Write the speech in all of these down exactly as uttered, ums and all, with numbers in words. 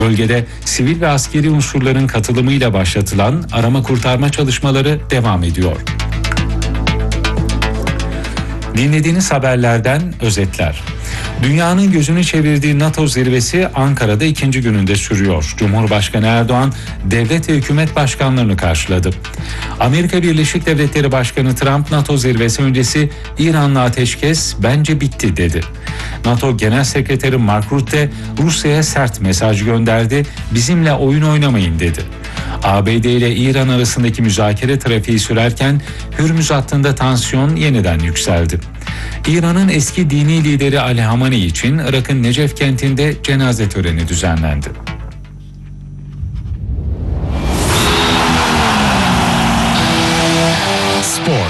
Bölgede sivil ve askeri unsurların katılımıyla başlatılan arama kurtarma çalışmaları devam ediyor. Dinlediğiniz haberlerden özetler. Dünyanın gözünü çevirdiği NATO zirvesi Ankara'da ikinci gününde sürüyor. Cumhurbaşkanı Erdoğan devlet ve hükümet başkanlarını karşıladı. Amerika Birleşik Devletleri Başkanı Trump NATO zirvesi öncesi İran'la ateşkes bence bitti dedi. NATO Genel Sekreteri Mark Rutte Rusya'ya sert mesaj gönderdi, bizimle oyun oynamayın dedi. A B D ile İran arasındaki müzakere trafiği sürerken Hürmüz hattında tansiyon yeniden yükseldi. İran'ın eski dini lideri Ali Hamaney için Irak'ın Necef kentinde cenaze töreni düzenlendi. Spor.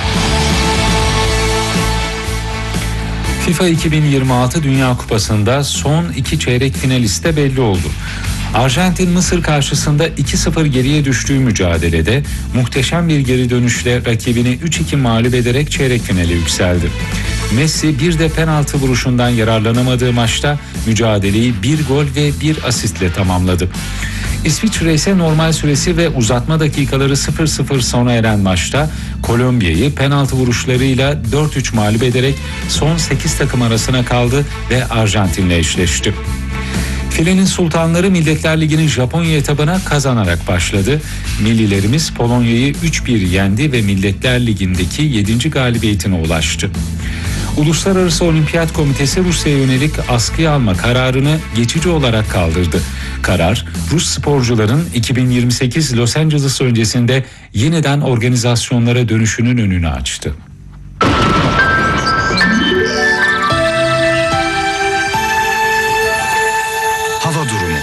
FIFA iki bin yirmi altı Dünya Kupası'nda son iki çeyrek finalist de belli oldu. Arjantin Mısır karşısında iki sıfır geriye düştüğü mücadelede muhteşem bir geri dönüşle rakibini üç iki mağlup ederek çeyrek finale yükseldi. Messi bir de penaltı vuruşundan yararlanamadığı maçta mücadeleyi bir gol ve bir asistle tamamladı. İsviçre ise normal süresi ve uzatma dakikaları sıfır sıfır sona eren maçta Kolombiya'yı penaltı vuruşlarıyla dört üç mağlup ederek son sekiz takım arasına kaldı ve Arjantin'le eşleşti. Filenin Sultanları Milletler Ligi'nin Japonya etabına kazanarak başladı. Millilerimiz Polonya'yı üç bir yendi ve Milletler Ligi'ndeki yedinci galibiyetine ulaştı. Uluslararası Olimpiyat Komitesi Rusya'ya yönelik askıya alma kararını geçici olarak kaldırdı. Karar, Rus sporcuların iki bin yirmi sekiz Los Angeles öncesinde yeniden organizasyonlara dönüşünün önünü açtı. Hava durumu.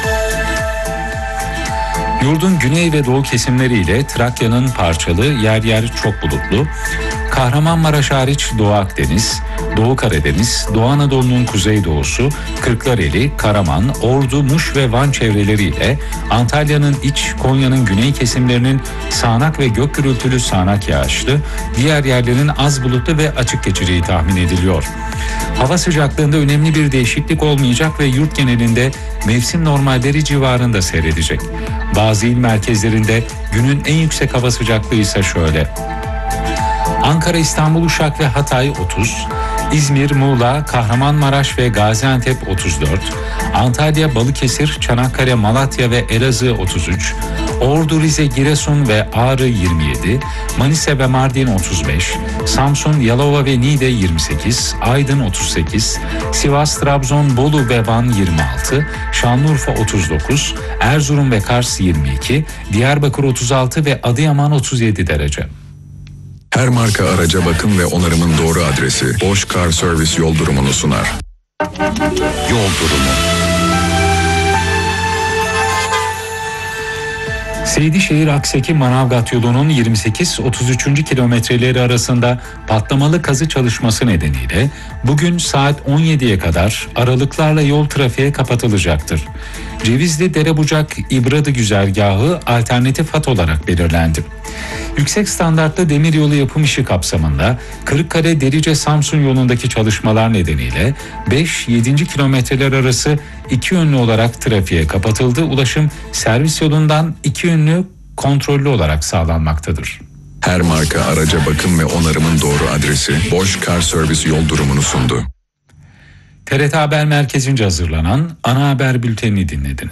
Yurdun güney ve doğu kesimleriyle Trakya'nın parçalı, yer yer çok bulutlu, Kahramanmaraş hariç Doğu Akdeniz, Doğu Karadeniz, Doğu Anadolu'nun kuzeydoğusu, Kırklareli, Karaman, Ordu, Muş ve Van çevreleriyle Antalya'nın iç, Konya'nın güney kesimlerinin sağanak ve gök gürültülü sağanak yağışlı, diğer yerlerin az bulutlu ve açık geçeceği tahmin ediliyor. Hava sıcaklığında önemli bir değişiklik olmayacak ve yurt genelinde mevsim normalleri civarında seyredecek. Bazı il merkezlerinde günün en yüksek hava sıcaklığı ise şöyle: Ankara, İstanbul, Uşak ve Hatay otuz, İzmir, Muğla, Kahramanmaraş ve Gaziantep otuz dört, Antalya, Balıkesir, Çanakkale, Malatya ve Elazığ otuz üç, Ordu, Rize, Giresun ve Ağrı yirmi yedi, Manisa ve Mardin otuz beş, Samsun, Yalova ve Niğde yirmi sekiz, Aydın otuz sekiz, Sivas, Trabzon, Bolu ve Van yirmi altı, Şanlıurfa otuz dokuz, Erzurum ve Kars yirmi iki, Diyarbakır otuz altı ve Adıyaman otuz yedi derece. Her marka araca bakım ve onarımın doğru adresi Bosch Car Service yol durumunu sunar. Yol durumu. Seydişehir-Akseki Manavgat yolunun yirmi sekiz otuz üçüncü kilometreleri arasında patlamalı kazı çalışması nedeniyle bugün saat on yediye kadar aralıklarla yol trafiğe kapatılacaktır. Cevizli Derebucak İbradı güzergahı alternatif hat olarak belirlendi. Yüksek standartlı demiryolu yapım işi kapsamında Kırıkkale Derice Samsun yolundaki çalışmalar nedeniyle beş yedinci kilometreler arası iki yönlü olarak trafiğe kapatıldı. Ulaşım servis yolundan iki yönlü kontrollü olarak sağlanmaktadır. Her marka araca bakım ve onarımın doğru adresi Bosch Car Service yol durumunu sundu. T R T Haber Merkezi'nce hazırlanan ana haber bültenini dinlediniz.